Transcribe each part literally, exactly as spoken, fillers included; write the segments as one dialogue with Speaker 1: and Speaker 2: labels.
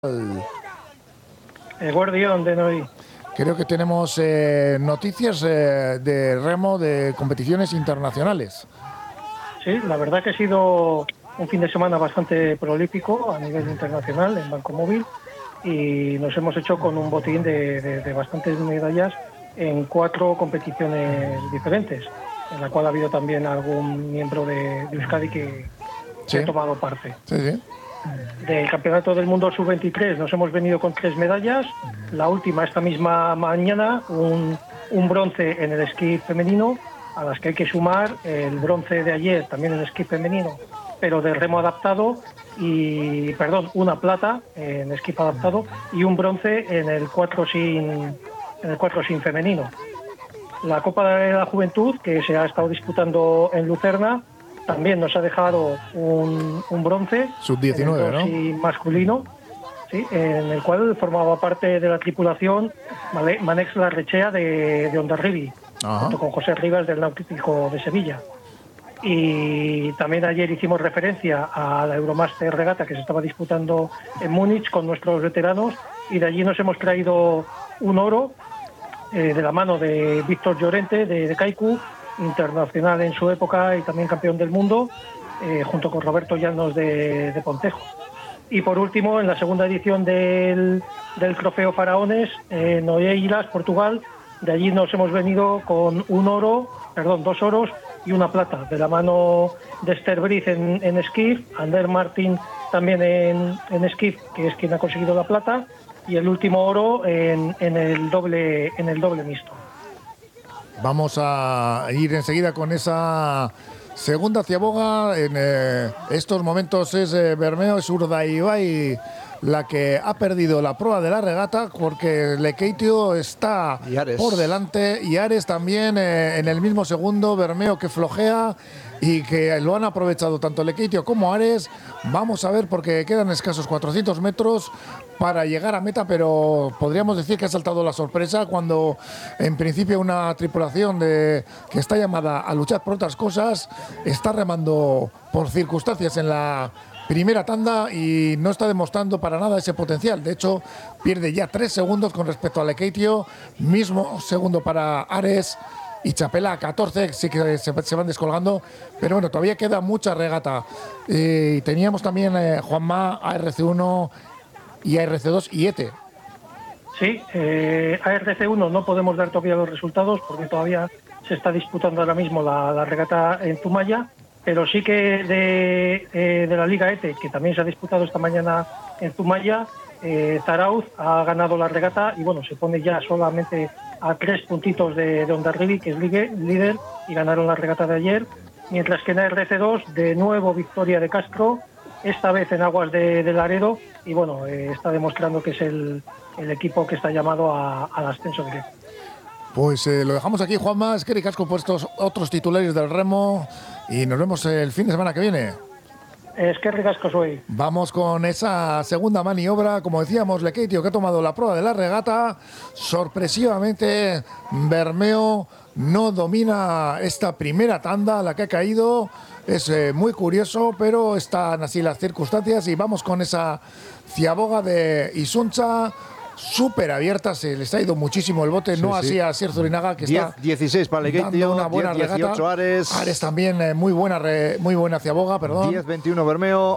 Speaker 1: El guardián de Noí.
Speaker 2: Creo que tenemos eh, noticias eh, de remo de competiciones internacionales.
Speaker 1: Sí, la verdad que ha sido un fin de semana bastante prolífico a nivel internacional en Banco Móvil y nos hemos hecho con un botín de, de, de bastantes medallas en cuatro competiciones diferentes, en la cual ha habido también algún miembro de, de Euskadi que,
Speaker 2: Sí.
Speaker 1: que ha tomado parte.
Speaker 2: Sí, sí.
Speaker 1: Del Campeonato del Mundo sub veintitrés nos hemos venido con tres medallas. La última, esta misma mañana, un, un bronce en el esquí femenino, a las que hay que sumar el bronce de ayer, también en esquí femenino, pero de remo adaptado, y perdón, una plata en esquí adaptado y un bronce en el cuatro sin, en el cuatro sin femenino. La Copa de la Juventud, que se ha estado disputando en Lucerna, también nos ha dejado un, un bronce
Speaker 2: sub diecinueve, ¿no?
Speaker 1: Sí, masculino, sí, en el cual formaba parte de la tripulación Manex Larrechea de, de Hondarribia, junto con José Rivas del Náutico de Sevilla. Y también ayer hicimos referencia a la Euromaster Regata que se estaba disputando en Múnich con nuestros veteranos, y de allí nos hemos traído un oro eh, de la mano de Víctor Llorente de, de Kaiku, internacional en su época y también campeón del mundo, eh, junto con Roberto Llanos de, de Pontejo. Y por último, en la segunda edición del, del Trofeo Faraones, en Oeiras, Portugal, de allí nos hemos venido con un oro, perdón, dos oros y una plata, de la mano de Esther Briz en, en esquí, Ander Martín también en, en esquí, que es quien ha conseguido la plata, y el último oro en, en el doble en el doble mixto.
Speaker 2: Vamos a ir enseguida con esa segunda ciaboga. En eh, estos momentos es eh, Bermeo, es Urdaibai la que ha perdido la prueba de la regata, porque Lekeitio está por delante y Ares también eh, en el mismo segundo. Bermeo que flojea y que lo han aprovechado tanto Lekeitio como Ares. Vamos a ver, porque quedan escasos cuatrocientos metros para llegar a meta, pero podríamos decir que ha saltado la sorpresa cuando en principio una tripulación de, que está llamada a luchar por otras cosas, está remando por circunstancias en la primera tanda y no está demostrando para nada ese potencial. De hecho, pierde ya tres segundos con respecto a Lekeitio, mismo segundo para Ares y Chapela a catorce, sí que se, se van descolgando, pero bueno, todavía queda mucha regata. Eh, y teníamos también eh, Juanma, A R C uno y A R C dos y E T E.
Speaker 1: Sí, eh, A R C uno no podemos dar todavía los resultados porque todavía se está disputando ahora mismo la, la regata en Zumaya, pero sí que de, eh, de la Liga E T E, que también se ha disputado esta mañana en Zumaya, eh, Zarauz ha ganado la regata y bueno, se pone ya solamente a tres puntitos de, de Hondarribia, que es líder, y ganaron la regata de ayer, mientras que en A R C dos, de nuevo victoria de Castro, esta vez en aguas de, de Laredo, y bueno, eh, está demostrando que es el, el equipo que está llamado a, al ascenso directo.
Speaker 2: Pues eh, lo dejamos aquí, Juanma. Es que ricasco por estos otros titulares del remo y nos vemos el fin de semana que viene.
Speaker 1: Es que ricasco soy.
Speaker 2: Vamos con esa segunda maniobra. Como decíamos, Lekeitio, que ha tomado la prueba de la regata. Sorpresivamente, Bermeo no domina esta primera tanda, la que ha caído. Es eh, muy curioso, pero están así las circunstancias. Y vamos con esa ciaboga de Isuncha, súper abierta, se les ha ido muchísimo el bote, sí, no sí. así a Asier Zurinaga, que
Speaker 3: diez,
Speaker 2: está
Speaker 3: dieciséis para Lekeitio,
Speaker 2: una buena
Speaker 3: diez, dieciocho
Speaker 2: regata.
Speaker 3: Ares.
Speaker 2: Ares también eh, muy buena re, muy buena ciaboga, perdón.
Speaker 3: diez veintiuno Bermeo.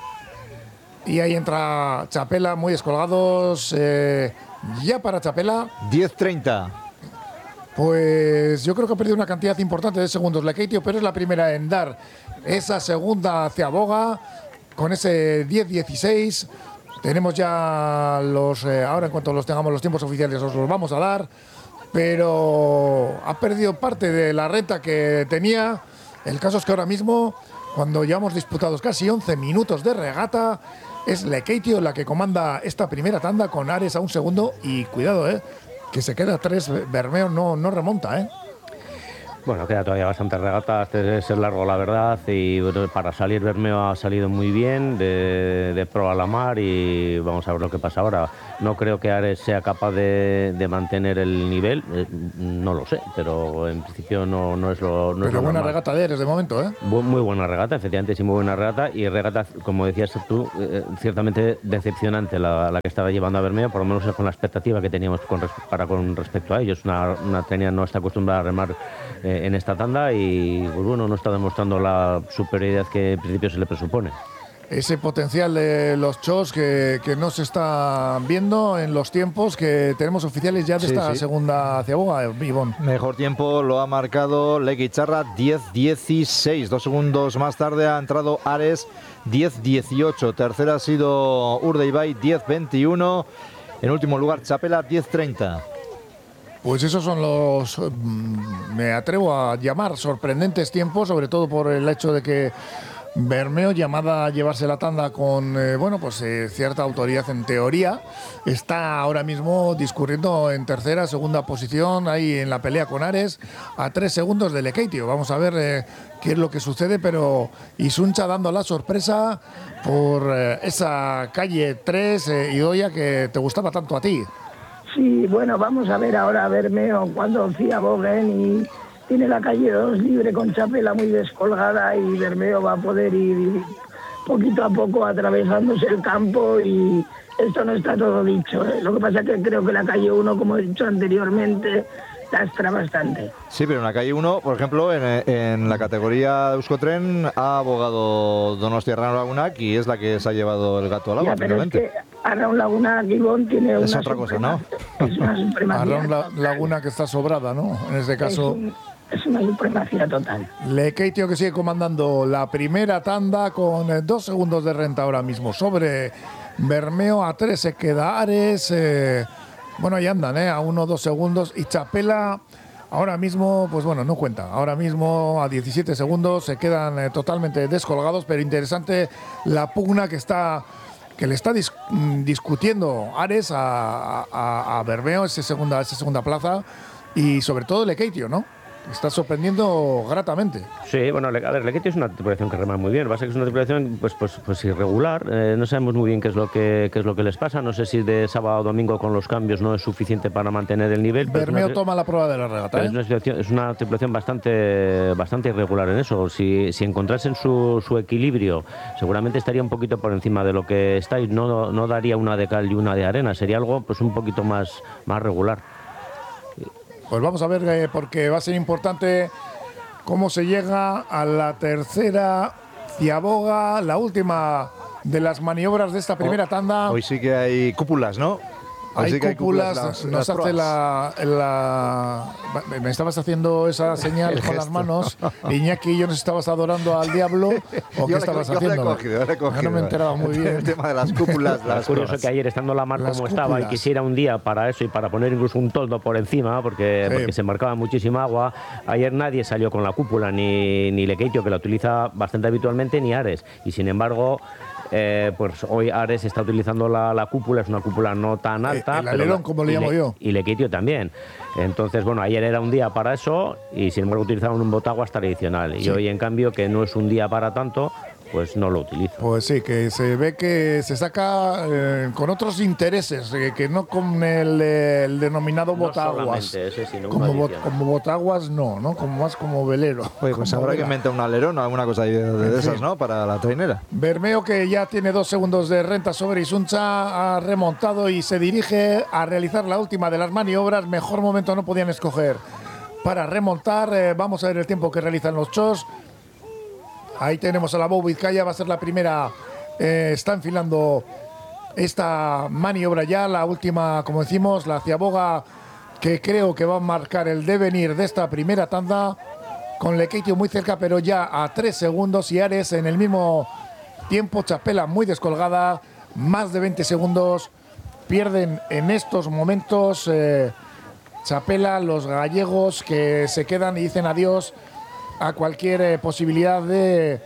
Speaker 2: Y ahí entra Chapela, muy descolgados. Eh, ya para Chapela.
Speaker 3: diez treinta.
Speaker 2: Pues yo creo que ha perdido una cantidad importante de segundos Lekeitio, pero es la primera en dar esa segunda ciaboga con ese diez dieciséis. Tenemos ya los, eh, ahora en cuanto los tengamos los tiempos oficiales os los vamos a dar, pero ha perdido parte de la renta que tenía. El caso es que ahora mismo, cuando llevamos disputados casi once minutos de regata, es Lekeitio la que comanda esta primera tanda con Ares a un segundo y cuidado, eh, que se queda tres, Bermeo no, no remonta, eh.
Speaker 4: Bueno, queda todavía bastante regata, este es largo la verdad, y bueno, para salir Bermeo ha salido muy bien, de, de pro a la mar, y vamos a ver lo que pasa ahora. No creo que Ares sea capaz de, de mantener el nivel, eh, no lo sé, pero en principio no, no es lo no
Speaker 2: Pero
Speaker 4: es lo
Speaker 2: buena
Speaker 4: normal.
Speaker 2: regata de Ares de momento, ¿eh?
Speaker 4: Muy buena regata, efectivamente, sí, muy buena regata, y regata, como decías tú, eh, ciertamente decepcionante la, la que estaba llevando a Bermeo, por lo menos con la expectativa que teníamos con, res, para con respecto a ellos. Una, una tenia no está acostumbrada a remar eh, en esta tanda y, pues bueno, no está demostrando la superioridad que en principio se le presupone.
Speaker 2: Ese potencial de los Chos que, que no se está viendo en los tiempos que tenemos oficiales ya de
Speaker 3: Sí,
Speaker 2: esta
Speaker 3: sí.
Speaker 2: segunda ciaboga, Ivón.
Speaker 3: Mejor tiempo lo ha marcado Leki Charra, diez dieciséis. Dos segundos más tarde ha entrado Ares, diez dieciocho. Tercera ha sido Urdaibai, diez veintiuno. En último lugar, Chapela, diez treinta.
Speaker 2: Pues esos son los, mm, me atrevo a llamar, sorprendentes tiempos, sobre todo por el hecho de que Bermeo, llamada a llevarse la tanda con eh, bueno, pues eh, cierta autoridad en teoría, está ahora mismo discurriendo en tercera, segunda posición, ahí en la pelea con Ares, a tres segundos de Lekeitio. Vamos a ver eh, qué es lo que sucede, pero Isuncha dando la sorpresa por eh, esa calle tres, eh, Idoia, que te gustaba tanto a ti.
Speaker 5: Sí, bueno, vamos a ver ahora a Bermeo cuando ciaboguen y tiene la calle dos libre con Chapela muy descolgada y Bermeo va a poder ir poquito a poco atravesándose el campo y esto no está todo dicho, ¿eh? Lo que pasa es que creo que la calle uno, como he dicho anteriormente, lastra bastante.
Speaker 3: Sí, pero en la calle uno, por ejemplo, en, en la categoría de Euskotren ha abogado Donostia Arraun Lagunak y es la que se ha llevado el gato al agua,
Speaker 5: Ya, pero es
Speaker 3: finalmente.
Speaker 5: que Arraun Lagunak, Ivón, tiene
Speaker 3: Es
Speaker 5: una
Speaker 3: otra cosa, ¿no?
Speaker 5: Es una supremacía.
Speaker 2: Arraun la, Laguna que está sobrada, ¿no? En este caso.
Speaker 5: Es, un, es una supremacía total.
Speaker 2: Lekeitio que sigue comandando la primera tanda con eh, dos segundos de renta ahora mismo sobre Bermeo. A tres se queda Ares. Eh, bueno, ahí andan, ¿eh? A uno, dos segundos. Y Chapela ahora mismo, pues bueno, no cuenta. Ahora mismo a diecisiete segundos se quedan eh, totalmente descolgados, pero interesante la pugna que está que le está dis discutiendo Ares a, a, a Bermeo, esa segunda, esa segunda plaza, y sobre todo Lekeitio, ¿no? Está sorprendiendo gratamente.
Speaker 4: Sí, bueno, a ver, Lekeitio es una tripulación que rema muy bien. Lo que pasa es que es una tripulación pues, pues, pues irregular. Eh, no sabemos muy bien qué es lo que qué es lo que les pasa. No sé si de sábado a domingo con los cambios no es suficiente para mantener el nivel.
Speaker 2: Bermeo
Speaker 4: una,
Speaker 2: toma la prueba de la regata. ¿eh?
Speaker 4: Es, una situación, es una tripulación bastante, bastante irregular en eso. Si, si encontrasen su, su equilibrio, seguramente estaría un poquito por encima de lo que está y no, no daría una de cal y una de arena. Sería algo pues un poquito más, más regular.
Speaker 2: Pues vamos a ver, eh, porque va a ser importante cómo se llega a la tercera ciaboga, la última de las maniobras de esta primera tanda.
Speaker 3: Hoy sí que hay cúpulas, ¿no?
Speaker 2: Hay
Speaker 3: sí que
Speaker 2: cúpulas,
Speaker 3: hay cúpulas, las,
Speaker 2: nos
Speaker 3: las
Speaker 2: hace la, la... Me estabas haciendo esa señal con las manos, Iñaki, yo nos estabas adorando al diablo, ¿o qué
Speaker 3: yo
Speaker 2: estabas
Speaker 3: le,
Speaker 2: haciendo?
Speaker 3: Yo le he cogido, yo le he cogido.
Speaker 2: No me enteraba muy bien.
Speaker 3: El tema de las cúpulas. Las
Speaker 4: es curioso
Speaker 3: pruebas.
Speaker 4: que ayer, estando la mar
Speaker 2: Las
Speaker 4: como
Speaker 2: cúpulas.
Speaker 4: estaba y quisiera un día para eso y para poner incluso un toldo por encima, porque,
Speaker 2: Sí.
Speaker 4: porque se marcaba muchísima agua, ayer nadie salió con la cúpula, ni, ni Lekeitio, que la utiliza bastante habitualmente, ni Ares. Y sin embargo, eh, pues hoy Ares está utilizando la, la cúpula, es una cúpula no tan alta.
Speaker 2: El alerón,
Speaker 4: pero,
Speaker 2: como le
Speaker 4: y
Speaker 2: llamo
Speaker 4: le,
Speaker 2: yo.
Speaker 4: Y Lekeitio también. Entonces, bueno, ayer era un día para eso y sin embargo utilizaban un botaguas tradicional. Y
Speaker 2: Sí.
Speaker 4: hoy, en cambio, que no es un día para tanto, pues no lo utilizo.
Speaker 2: Pues sí, que se ve que se saca eh, con otros intereses, eh, que no con el, eh, el denominado
Speaker 4: No
Speaker 2: botaguas.
Speaker 4: solamente ese, sino
Speaker 2: como,
Speaker 4: una
Speaker 2: bot-
Speaker 4: adición.
Speaker 2: como botaguas no, ¿no? Como más como velero.
Speaker 3: Oye, pues
Speaker 2: como
Speaker 3: habrá que
Speaker 2: vela.
Speaker 3: inventar un alerón o alguna cosa de, de
Speaker 2: En
Speaker 3: esas,
Speaker 2: fin.
Speaker 3: ¿no? Para la trainera.
Speaker 2: Bermeo, que ya tiene dos segundos de renta sobre Isuncha, ha remontado y se dirige a realizar la última de las maniobras. Mejor momento no podían escoger para remontar. Eh, vamos a ver el tiempo que realizan los Chos. Ahí tenemos a la Bow Vizcaya, va a ser la primera. Eh, está enfilando esta maniobra ya, la última, como decimos, la ciaboga, que creo que va a marcar el devenir de esta primera tanda, con Lekeitio muy cerca, pero ya a tres segundos, y Ares en el mismo tiempo. Chapela muy descolgada, más de veinte segundos, pierden en estos momentos eh, Chapela, los gallegos, que se quedan y dicen adiós a cualquier eh, posibilidad de,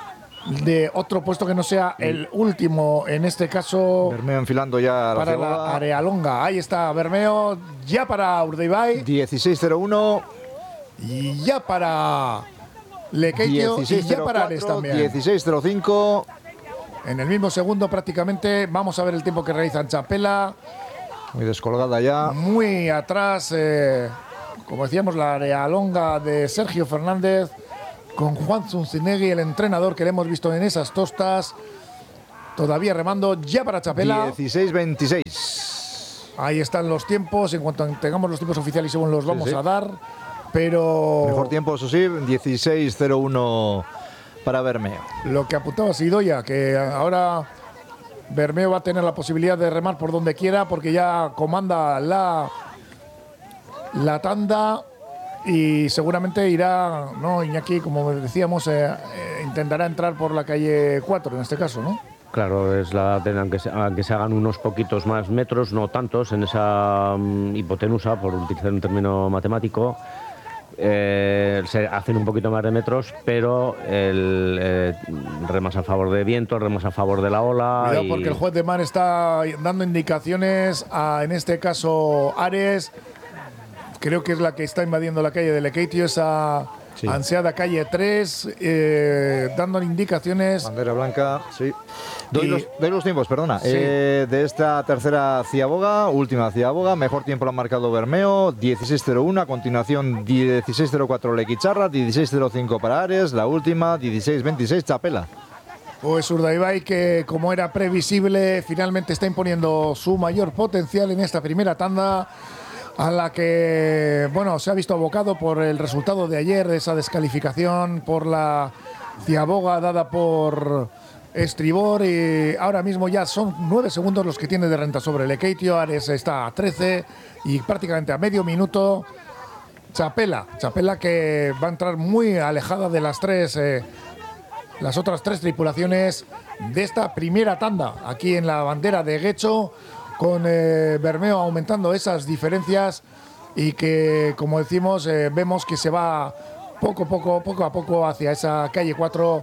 Speaker 2: de otro puesto que no sea el último, en este caso
Speaker 3: Bermeo enfilando ya la
Speaker 2: para
Speaker 3: ciaboga.
Speaker 2: la Arealonga. Ahí está Bermeo, ya para Urdaibai.
Speaker 3: dieciséis cero uno.
Speaker 2: Y ya para Lekeitio y ya para Ares también.
Speaker 3: dieciséis cero cinco.
Speaker 2: En el mismo segundo prácticamente. Vamos a ver el tiempo que realizan Chapela.
Speaker 3: Muy descolgada ya.
Speaker 2: Muy atrás, eh, como decíamos, la realonga de Sergio Fernández con Juan Zunzinegui, el entrenador que le hemos visto en esas tostas. Todavía remando ya para Chapela.
Speaker 3: dieciséis veintiséis.
Speaker 2: Ahí están los tiempos. En cuanto tengamos los tiempos oficiales, según los vamos
Speaker 3: sí, sí.
Speaker 2: a dar. Pero
Speaker 3: Mejor tiempo, eso sí, dieciséis cero uno para Bermeo.
Speaker 2: Lo que apuntaba Sidoya, que ahora Bermeo va a tener la posibilidad de remar por donde quiera porque ya comanda la, la tanda y seguramente irá, ¿no, Iñaki? Como decíamos, eh, eh, intentará entrar por la calle cuatro en este caso, ¿no?
Speaker 4: Claro, es la pena, aunque se, aunque se hagan unos poquitos más metros, no tantos, en esa um, hipotenusa, por utilizar un término matemático. Eh, se hacen un poquito más de metros, pero el eh, remas a favor de viento, remas a favor de la ola.
Speaker 2: Cuidado,
Speaker 4: y...
Speaker 2: porque el juez de mar está dando indicaciones a, en este caso, Ares. Creo que es la que está invadiendo la calle de Lekeitio, esa sí. ansiada calle tres, eh, dando indicaciones.
Speaker 3: Bandera blanca, sí. Doy,
Speaker 2: y,
Speaker 3: los, doy los tiempos, perdona.
Speaker 2: Sí.
Speaker 3: Eh, de esta tercera ciaboga, última ciaboga, mejor tiempo lo ha marcado Bermeo, dieciséis cero uno. A continuación, dieciséis cero cuatro Lequicharra, dieciséis cero cinco para Ares. La última, dieciséis veintiséis Chapela.
Speaker 2: Pues Urdaibai, que como era previsible, finalmente está imponiendo su mayor potencial en esta primera tanda, a la que, bueno, se ha visto abocado por el resultado de ayer, de esa descalificación, por la ciaboga dada por estribor, y ahora mismo ya son nueve segundos los que tiene de renta sobre Lekeitio. Ares está a trece y prácticamente a medio minuto Chapela, Chapela que va a entrar muy alejada de las tres, eh, las otras tres tripulaciones de esta primera tanda, aquí en la bandera de Guecho, con eh, Bermeo aumentando esas diferencias y que, como decimos, eh, vemos que se va poco a poco, poco a poco hacia esa calle cuatro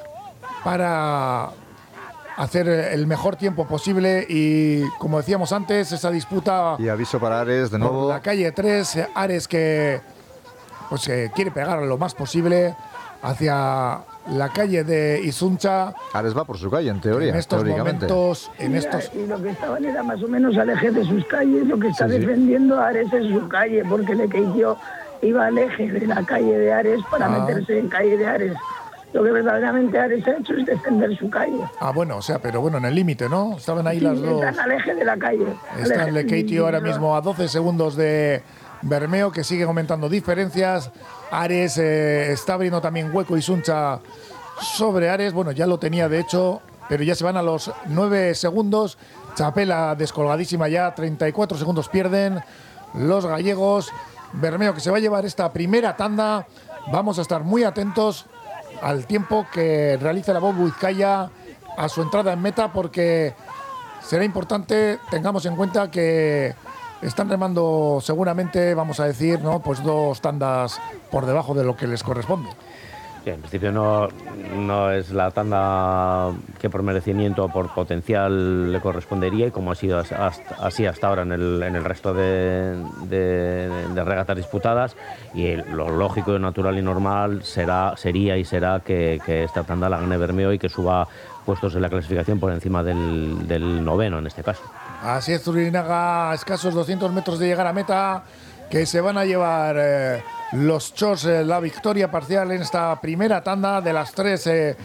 Speaker 2: para hacer el mejor tiempo posible y, como decíamos antes, esa disputa.
Speaker 3: Y aviso para Ares de nuevo.
Speaker 2: Por la calle tres, Ares que pues eh, quiere pegar lo más posible hacia la calle de Isuncha.
Speaker 3: Ares va por su calle, en teoría.
Speaker 2: En estos momentos, en
Speaker 5: y,
Speaker 2: estos...
Speaker 5: y lo que estaban era más o menos al eje de sus calles. Lo que está sí, defendiendo sí. Ares es su calle, porque Lekeitio iba al eje de la calle de Ares para ah. meterse en calle de Ares. Lo que verdaderamente Ares ha hecho es defender su calle.
Speaker 2: Ah, bueno, o sea, pero bueno, en el límite, ¿no? Estaban ahí sí, las dos.
Speaker 5: Están al eje de la calle.
Speaker 2: Está Lekeitio ahora mismo a doce segundos de Bermeo, que sigue aumentando diferencias. Ares eh, está abriendo también hueco y Suncha sobre Ares. Bueno, ya lo tenía de hecho, pero ya se van a los nueve segundos. Chapela descolgadísima ya, treinta y cuatro segundos pierden los gallegos. Bermeo que se va a llevar esta primera tanda. Vamos a estar muy atentos al tiempo que realiza la Bob Vizcaya a su entrada en meta, porque será importante, tengamos en cuenta que están remando seguramente, vamos a decir, ¿no? Pues dos tandas por debajo de lo que les corresponde.
Speaker 4: Sí, en principio no, no es la tanda que por merecimiento o por potencial le correspondería, y como ha sido hasta, así hasta ahora en el, en el resto de, de, de regatas disputadas, y el, lo lógico, natural y normal será, sería y será que, que esta tanda la gane Bermeo y que suba puestos en la clasificación por encima del, del noveno en este caso.
Speaker 2: Así es, Zurinaga, a escasos doscientos metros de llegar a meta, que se van a llevar eh, los Chos eh, la victoria parcial en esta primera tanda de las tres eh,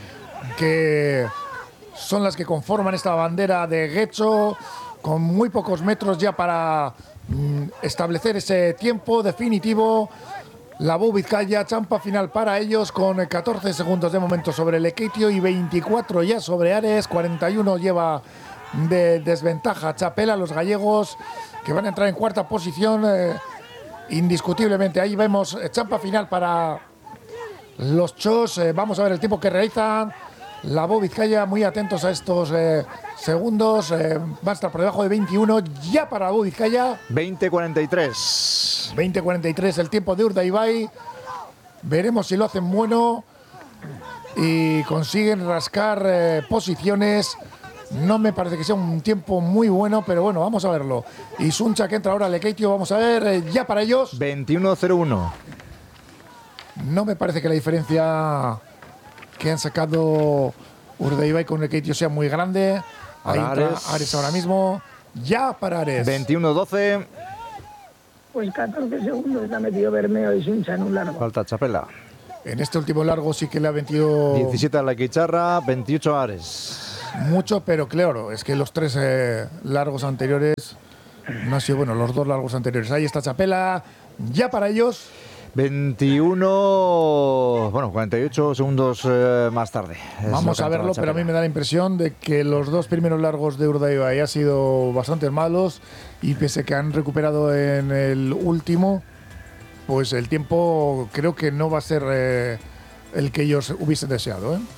Speaker 2: que son las que conforman esta bandera de Guecho, con muy pocos metros ya para mm, establecer ese tiempo definitivo. La Bob Vizcaya, champa final para ellos, con catorce segundos de momento sobre Lekeitio y veinticuatro ya sobre Ares. cuarenta y uno lleva de desventaja Chapela, los gallegos, que van a entrar en cuarta posición eh, indiscutiblemente. Ahí vemos eh, champa final para los Chos. Eh, vamos a ver el tiempo que realizan. La Bob Vizcaya, muy atentos a estos eh, segundos. Eh, va a estar por debajo de veintiuno ya para la Bob Vizcaya.
Speaker 3: veinte cuarenta y tres.
Speaker 2: veinte cuarenta y tres el tiempo de Urdaibai. Veremos si lo hacen bueno y consiguen rascar eh, posiciones. No me parece que sea un tiempo muy bueno, pero bueno, vamos a verlo. Y Suncha que entra ahora a Lekeitio, vamos a ver, eh, ya para ellos.
Speaker 3: veintiuno cero uno.
Speaker 2: No me parece que la diferencia que han sacado Urdaibai con el Keitio sea muy grande. Ahí entra Ares. Ares ahora mismo. Ya para Ares.
Speaker 3: veintiuno doce.
Speaker 5: Pues catorce segundos le ha metido Bermeo y Suncha en un largo.
Speaker 3: Falta Chapela.
Speaker 2: En este último largo sí que le ha metido...
Speaker 3: diecisiete a Lequicharra, veintiocho a Ares.
Speaker 2: Mucho, pero claro, es que los tres eh, largos anteriores... No ha sido bueno, los dos largos anteriores. Ahí está Chapela. Ya para ellos...
Speaker 3: veintiuno, bueno, cuarenta y ocho segundos eh, más tarde.
Speaker 2: Vamos a verlo, pero a mí me da la impresión de que los dos primeros largos de Urdaibai han sido bastante malos y pese que han recuperado en el último, pues el tiempo creo que no va a ser eh, el que ellos hubiesen deseado, ¿eh?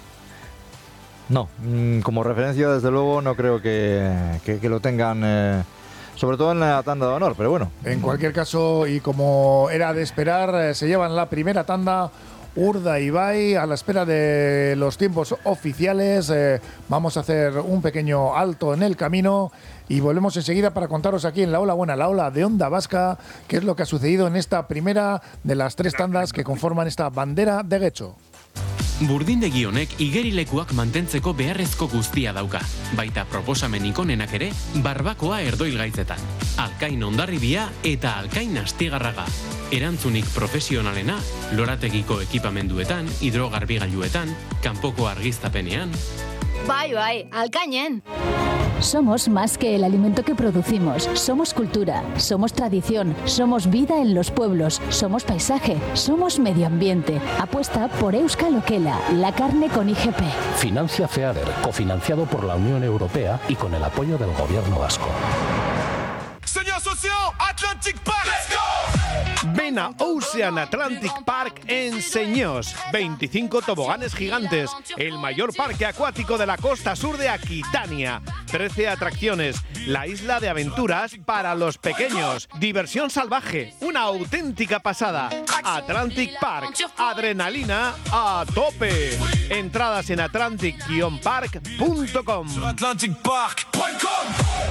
Speaker 3: No, como referencia desde luego no creo que, que, que lo tengan... Eh, sobre todo en la tanda de honor, pero bueno.
Speaker 2: En cualquier caso, y como era de esperar, eh, se llevan la primera tanda Urdaibai a la espera de los tiempos oficiales. Eh, vamos a hacer un pequeño alto en el camino y volvemos enseguida para contaros aquí en La Ola Buena, La Ola de Onda Vasca, qué es lo que ha sucedido en esta primera de las tres tandas que conforman esta bandera de Getxo.
Speaker 6: Burdindegi honek igerilekuak mantentzeko beharrezko guztia dauka. Baita proposamen ikonenak ere, barbakoa erdoilgaitzetan. Alkain Hondarribia eta Alkain Astigarraga. Erantzunik profesionalena, lorategiko ekipamenduetan, hidrogarbigailuetan, kanpoko argiztapenean.
Speaker 7: Bai, bai, Alkainen.
Speaker 8: Somos más que el alimento que producimos. Somos cultura, somos tradición, somos vida en los pueblos, somos paisaje, somos medio ambiente. Apuesta por Euskal Okela, la carne con I G P.
Speaker 9: Financia FEADER, cofinanciado por la Unión Europea y con el apoyo del Gobierno vasco.
Speaker 10: Señor socio, Atlantic Park. Let's go. Ven a Ocean Atlantic Park en Señós. veinticinco toboganes gigantes, el mayor parque acuático de la costa sur de Aquitania. trece atracciones, la isla de aventuras para los pequeños. Diversión salvaje, una auténtica pasada. Atlantic Park, adrenalina a tope. Entradas en atlantic guion park punto com. atlantic park punto com.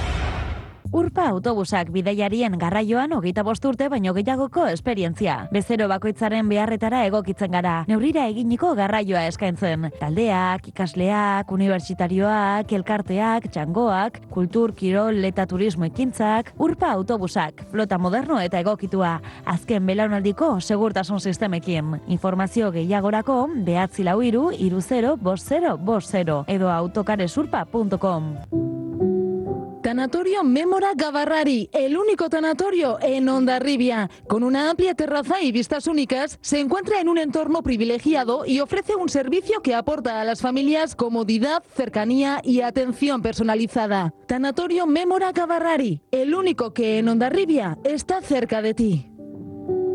Speaker 11: Urpa autobusak bidaiarien garraioan hogeita bost urte baino gehiagoko esperientzia. Bezero bakoitzaren beharretara egokitzen gara. Neurrira eginiko garraioa eskaintzen. Taldeak, ikasleak, unibertsitarioak, elkarteak, txangoak, kultur, kirol eta turismo ekintzak, Urpa autobusak, flota moderno eta egokitua. Azken belaunaldiko segurtasun sistemekin. Informazio gehiagorako behatzi lau hiru hiru zero bost zero bost zero edo autocaresurpa punto com.
Speaker 12: Tanatorio Mémora Gavarrari, el único tanatorio en Hondarribia. Con una amplia terraza y vistas únicas, se encuentra en un entorno privilegiado y ofrece un servicio que aporta a las familias comodidad, cercanía y atención personalizada. Tanatorio Mémora Gavarrari, el único que en Hondarribia está cerca de ti.